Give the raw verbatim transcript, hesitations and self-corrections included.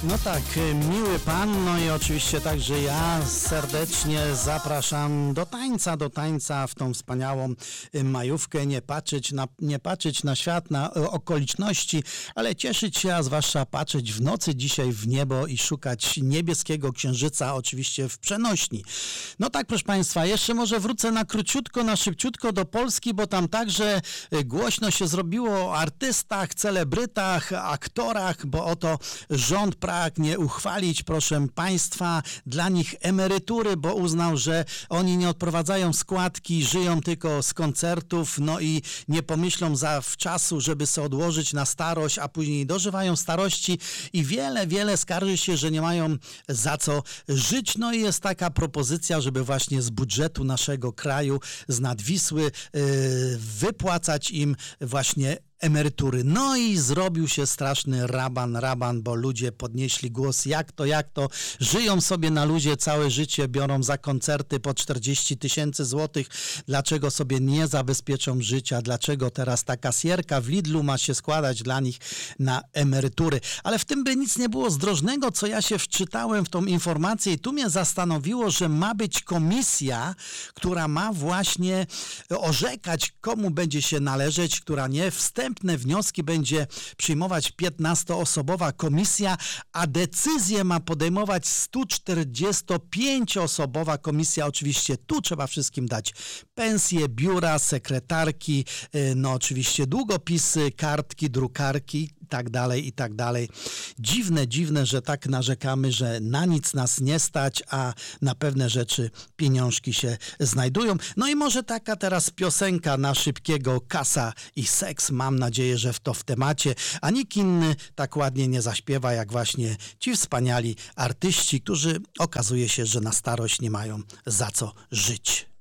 No tak, miły pan, no i oczywiście także ja serdecznie zapraszam do tańca, do tańca w tą wspaniałą majówkę, nie patrzeć na, nie patrzeć na świat, na okoliczności, ale cieszyć się, a zwłaszcza patrzeć w nocy dzisiaj w niebo i szukać niebieskiego księżyca, oczywiście w przenośni. No tak, proszę państwa, jeszcze może wrócę na króciutko, na szybciutko do Polski, bo tam także głośno się zrobiło o artystach, celebrytach, aktorach, bo oto rząd pragnie uchwalić, proszę państwa, dla nich emerytury, bo uznał, że oni nie odprowadzają składki, żyją tylko z koncertów, no i nie pomyślą zawczasu, żeby sobie odłożyć na starość, a później dożywają starości i wiele, wiele skarży się, że nie mają za co żyć. No i jest taka propozycja, żeby właśnie z budżetu naszego kraju, z nadwisły yy, wypłacać im właśnie emerytury. No i zrobił się straszny raban, raban, bo ludzie podnieśli głos, jak to, jak to, żyją sobie na luzie całe życie, biorą za koncerty po czterdzieści tysięcy złotych, dlaczego sobie nie zabezpieczą życia, dlaczego teraz ta kasjerka w Lidlu ma się składać dla nich na emerytury. Ale w tym by nic nie było zdrożnego, co ja się wczytałem w tą informację i tu mnie zastanowiło, że ma być komisja, która ma właśnie orzekać, komu będzie się należeć, która nie wstępnie wnioski będzie przyjmować piętnastoosobowa komisja, a decyzję ma podejmować sto czterdziestopięcioosobowa komisja. Oczywiście tu trzeba wszystkim dać pensje, biura, sekretarki, no oczywiście długopisy, kartki, drukarki i tak dalej, i tak dalej. Dziwne, dziwne, że tak narzekamy, że na nic nas nie stać, a na pewne rzeczy pieniążki się znajdują. No i może taka teraz piosenka na szybkiego, kasa i seks. Mam nadzieję, że w to w temacie, a nikt inny tak ładnie nie zaśpiewa, jak właśnie ci wspaniali artyści, którzy okazuje się, że na starość nie mają za co żyć.